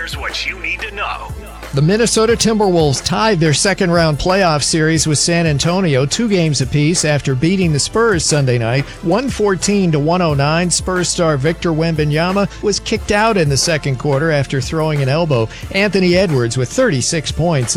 Here's what you need to know. The Minnesota Timberwolves tied their second-round playoff series with San Antonio 2 games apiece after beating the Spurs Sunday night, 114-109. Spurs star Victor Wembanyama was kicked out in the second quarter after throwing an elbow. Anthony Edwards with 36 points